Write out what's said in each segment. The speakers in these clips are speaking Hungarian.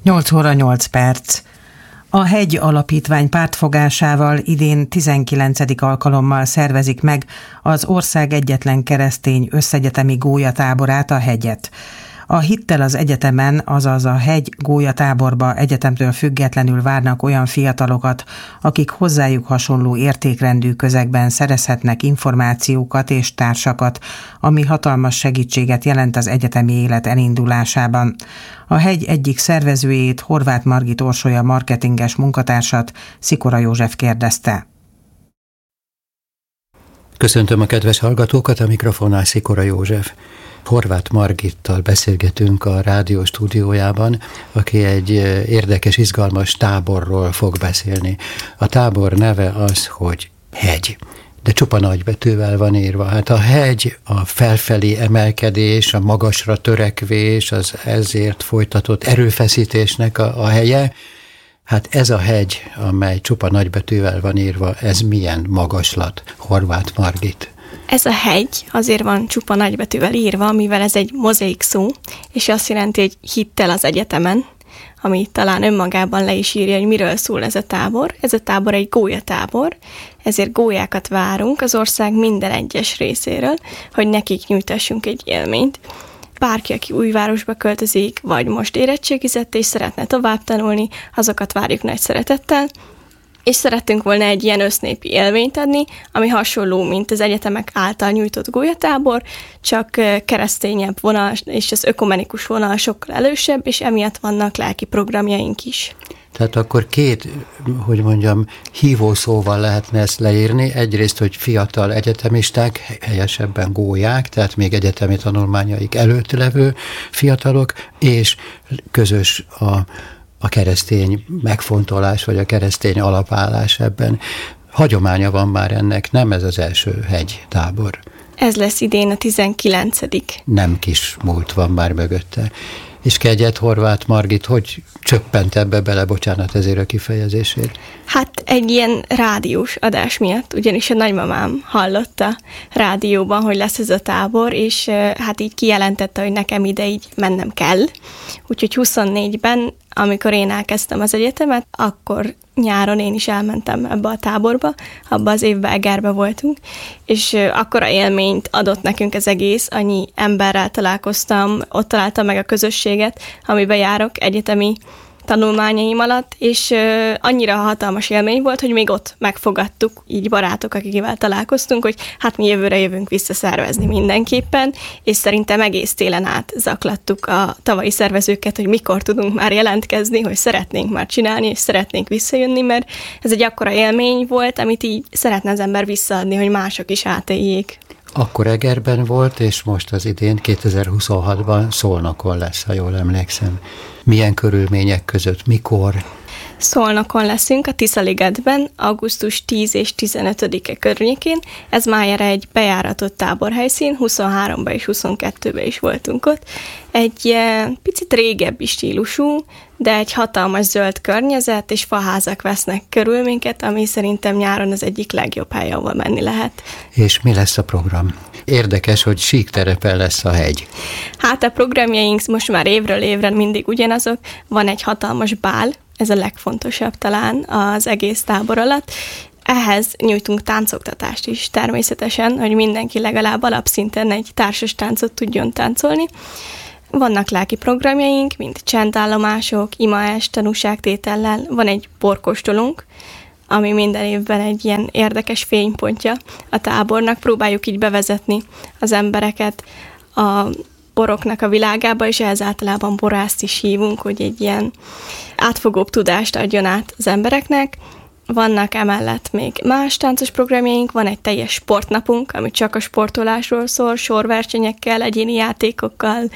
8 óra 8 perc. A Hegy Alapítvány pártfogásával idén 19. alkalommal szervezik meg az ország egyetlen keresztény összegyetemi gólyatáborát, a Hegyet. A Hittel az egyetemen, azaz a Hegy gólyatáborba egyetemtől függetlenül várnak olyan fiatalokat, akik hozzájuk hasonló értékrendű közegben szerezhetnek információkat és társakat, ami hatalmas segítséget jelent az egyetemi élet elindulásában. A Hegy egyik szervezőjét, Horváth Margit Orsolya marketinges munkatársat Szikora József kérdezte. Köszöntöm a kedves hallgatókat, a mikrofonnál Szikora József. Horváth Margittal beszélgetünk a rádió stúdiójában, aki egy érdekes, izgalmas táborról fog beszélni. A tábor neve az, hogy Hegy, de csupa nagybetűvel van írva. Hát a hegy, a felfelé emelkedés, a magasra törekvés, az ezért folytatott erőfeszítésnek a helye. Hát ez a hegy, amely csupa nagybetűvel van írva, ez milyen magaslat, Horváth Margit? Ez a hegy azért van csupa nagybetűvel írva, mivel ez egy mozaik szó, és azt jelenti, hogy hittel az egyetemen, ami talán önmagában le is írja, hogy miről szól ez a tábor. Ez a tábor egy gólyatábor, ezért gólyákat várunk az ország minden egyes részéről, hogy nekik nyújtassunk egy élményt. Bárki, aki újvárosba költözik, vagy most érettségizett és szeretne tovább tanulni, azokat várjuk nagy szeretettel, és szerettünk volna egy ilyen össznépi élményt adni, ami hasonló, mint az egyetemek által nyújtott gólyatábor, csak keresztényebb vonal, és az ökumenikus vonal sokkal elősebb, és emiatt vannak lelki programjaink is. Tehát akkor két, hívószóval lehetne ezt leírni. Egyrészt, hogy fiatal egyetemisták, helyesebben gólyák, tehát még egyetemi tanulmányaik előtt levő fiatalok, és közös a keresztény megfontolás, vagy a keresztény alapállás ebben. Hagyománya van már ennek, nem ez az első hegytábor. Ez lesz idén a 19. Nem kis múlt van már mögötte. És kegyet, Horváth Margit, hogy csöppent ebbe bele, bocsánat ezért a kifejezésért? Hát egy ilyen rádiós adás miatt, ugyanis a nagymamám hallotta rádióban, hogy lesz ez a tábor, és hát így kijelentette, hogy nekem ide így mennem kell. Úgyhogy 24-ben, amikor én elkezdtem az egyetemet, akkor nyáron én is elmentem ebbe a táborba, abba az évben Egerbe voltunk, és akkora élményt adott nekünk az egész, annyi emberrel találkoztam, ott találtam meg a közösséget, amiben járok egyetemi tanulmányaim alatt, és annyira hatalmas élmény volt, hogy még ott megfogadtuk, így barátok, akikkel találkoztunk, hogy hát mi jövőre jövünk visszaszervezni mindenképpen, és szerintem egész télen át zaklattuk a tavalyi szervezőket, hogy mikor tudunk már jelentkezni, hogy szeretnénk már csinálni, és szeretnénk visszajönni, mert ez egy akkora élmény volt, amit így szeretne az ember visszaadni, hogy mások is átéljék. Akkor Egerben volt, és most az idén 2026-ban Szolnokon lesz, ha jól emlékszem. Milyen körülmények között, mikor? Szolnokon leszünk a Tiszaligetben, augusztus 10 és 15-e környékén. Ez már egy bejáratott táborhelyszín, 23-ban és 22-ben is voltunk ott. Egy picit régebbi stílusú, de egy hatalmas zöld környezet, és faházak vesznek körül minket, ami szerintem nyáron az egyik legjobb hely, ahol menni lehet. És mi lesz a program? Érdekes, hogy síkterepen lesz a hegy. Hát a programjaink most már évről évre mindig ugyanazok. Van egy hatalmas bál, ez a legfontosabb talán az egész tábor alatt. Ehhez nyújtunk táncoktatást is természetesen, hogy mindenki legalább alapszinten egy társas táncot tudjon táncolni. Vannak lelki programjaink, mint csendállomások, imaest, tanúságtétellel, van egy borkóstolónk, ami minden évben egy ilyen érdekes fénypontja a tábornak. Próbáljuk így bevezetni az embereket a boroknak a világába, és ehhez általában borászt is hívunk, hogy egy ilyen átfogóbb tudást adjon át az embereknek. Vannak emellett még más táncos programjaink, van egy teljes sportnapunk, ami csak a sportolásról szól, sorversenyekkel, egyéni játékokkal,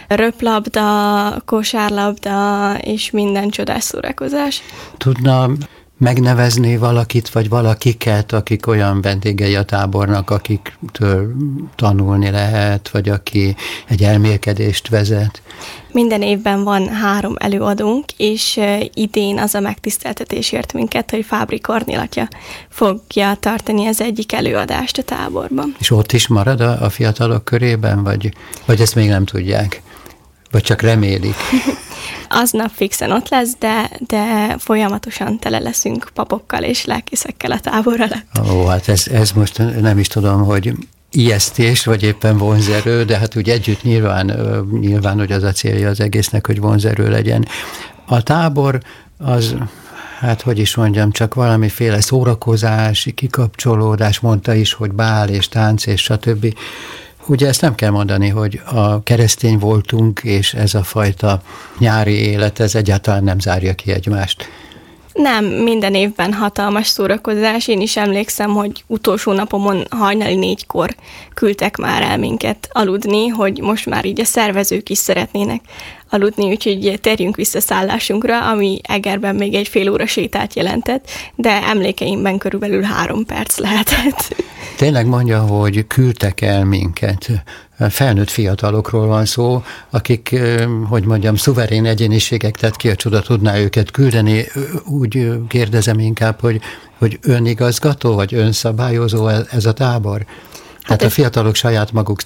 röplabda, kosárlabda és minden csodás szórakozás. Tudna megnevezni valakit, vagy valakiket, akik olyan vendégei a tábornak, akiktől tanulni lehet, vagy aki egy elmélkedést vezet? Minden évben van 3 előadónk, és idén az a megtiszteltetésért minket, hogy Fábri Kornél atya fogja tartani az egyik előadást a táborban. És ott is marad a fiatalok körében, vagy ezt még nem tudják? Vagy csak remélik? Aznap fixen ott lesz, de folyamatosan tele leszünk papokkal és lelkészekkel a tábor alatt. Ó, hát ez most nem is tudom, hogy ijesztés, vagy éppen vonzerő, de hát úgy együtt nyilván, hogy az a célja az egésznek, hogy vonzerő legyen. A tábor az, hát hogy is mondjam, csak valamiféle szórakozás, kikapcsolódás, mondta is, hogy bál és tánc és stb. Ugye ezt nem kell mondani, hogy a keresztény voltunk, és ez a fajta nyári élet, ez egyáltalán nem zárja ki egymást. Nem, minden évben hatalmas szórakozás. Én is emlékszem, hogy utolsó napomon hajnali 4-kor küldtek már el minket aludni, hogy most már így a szervezők is szeretnének aludni, úgyhogy térjünk vissza szállásunkra, ami Egerben még egy fél óra sétát jelentett, de emlékeimben körülbelül 3 perc lehetett. Tényleg mondja, hogy küldtek el minket. Felnőtt fiatalokról van szó, akik, hogy mondjam, szuverén egyéniségek, tehát ki a csoda tudná őket küldeni. Úgy kérdezem inkább, hogy önigazgató, vagy önszabályozó ez a tábor? Tehát a fiatalok saját maguk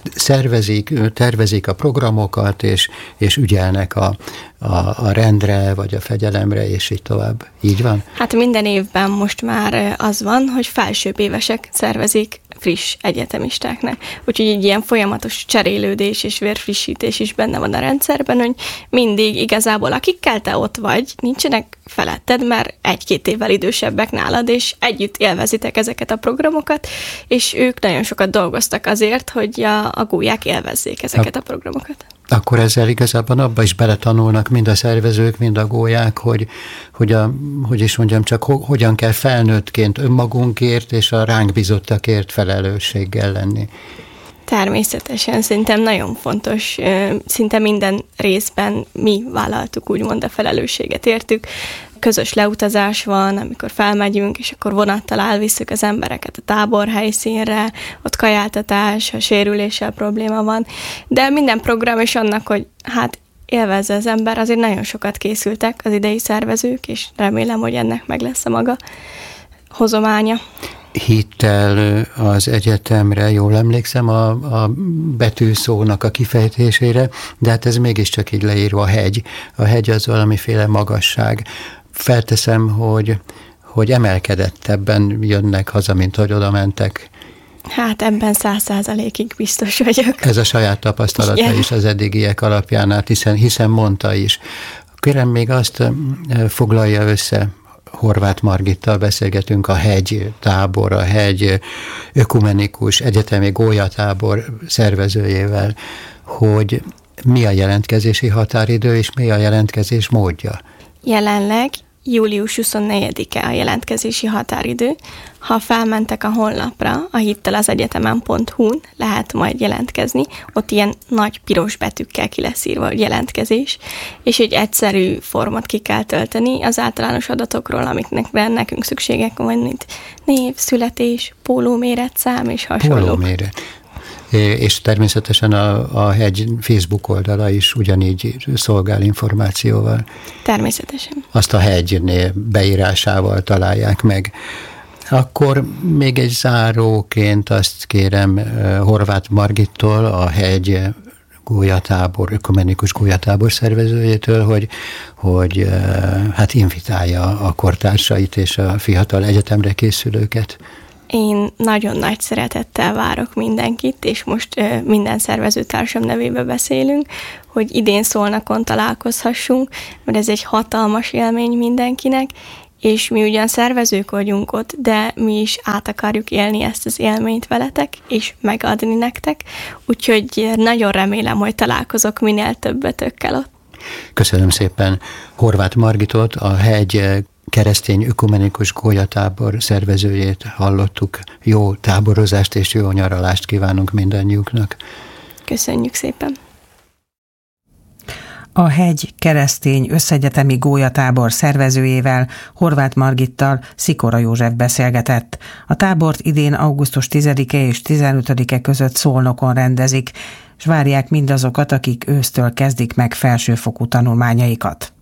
tervezik a programokat, és ügyelnek a rendre, vagy a fegyelemre, és így tovább. Így van? Hát minden évben most már az van, hogy felsőbb évesek szervezik friss egyetemistáknak. Úgyhogy egy ilyen folyamatos cserélődés és vérfrissítés is benne van a rendszerben, hogy mindig igazából akikkel te ott vagy, nincsenek feletted, mert 1-2 évvel idősebbek nálad, és együtt élvezitek ezeket a programokat, és ők nagyon sokat dolgoztak azért, hogy a gólyák élvezzék ezeket a programokat. Akkor ezzel igazából abba is beletanulnak mind a szervezők, mind a gólyák, hogy is mondjam, csak hogyan kell felnőttként önmagunkért és a ránk bizottakért felelősséggel lenni. Természetesen, szerintem nagyon fontos, szinte minden részben mi vállaltuk úgymond a felelősséget értük. Közös leutazás van, amikor felmegyünk, és akkor vonattal elvisszük az embereket a tábor helyszínre, ott kajáltatás, ha sérüléssel probléma van, de minden program is annak, hogy hát élvezze az ember, azért nagyon sokat készültek az idei szervezők, és remélem, hogy ennek meg lesz a maga hozománya. Hittel az egyetemre, jól emlékszem a betűszónak a kifejtésére, de hát ez mégiscsak így leírva a hegy. A hegy az valamiféle magasság. Felteszem, hogy emelkedettebben jönnek haza, mint hogy oda mentek. Hát ebben 100%-ig biztos vagyok. Ez a saját tapasztalata igen. Is az eddigiek alapján, hiszen mondta is. Kérem, még azt foglalja össze, Horváth Margittal beszélgetünk, a hegy tábor, a hegy ökumenikus egyetemi gólyatábor szervezőjével, hogy mi a jelentkezési határidő, és mi a jelentkezés módja? Jelenleg július 24-e a jelentkezési határidő. Ha felmentek a honlapra, a hittelazegyetemen.hu-n lehet majd jelentkezni, ott ilyen nagy piros betűkkel ki lesz írva, hogy jelentkezés, és egy egyszerű formát ki kell tölteni az általános adatokról, amiknek nekünk szükségek van, mint név, születés, pólóméretszám és hasonlók. Pólóméret. És természetesen a hegy Facebook oldala is ugyanígy szolgál információval. Természetesen. Azt a hegynél beírásával találják meg. Akkor még egy záróként azt kérem Horváth Margittól, a hegy gólyatábor, ökumenikus gólyatábor szervezőjétől, hogy hát invitálja a kortársait és a fiatal egyetemre készülőket. Én nagyon nagy szeretettel várok mindenkit, és most minden szervezőtársam nevébe beszélünk, hogy idén Szolnokon találkozhassunk, mert ez egy hatalmas élmény mindenkinek, és mi ugyan szervezők vagyunk ott, de mi is át akarjuk élni ezt az élményt veletek, és megadni nektek, úgyhogy nagyon remélem, hogy találkozok minél többetökkel ott. Köszönöm szépen Horváth Margitot, a hegy keresztény ökumenikus gólyatábor szervezőjét hallottuk. Jó táborozást és jó nyaralást kívánunk mindannyiuknak. Köszönjük szépen! A hegy keresztény összegyetemi gólyatábor szervezőjével, Horváth Margittal Szikora József beszélgetett. A tábort idén augusztus 10-e és 15-e között Szolnokon rendezik, és várják mindazokat, akik ősztől kezdik meg felsőfokú tanulmányaikat.